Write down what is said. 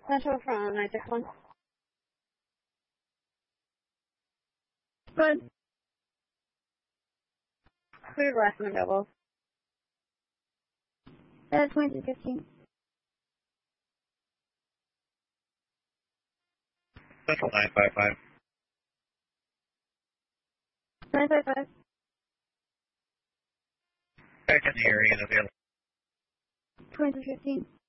Central from 961. Good. Cleared west and available. 2215. Central 955. 955. Back in the area and available. 2215.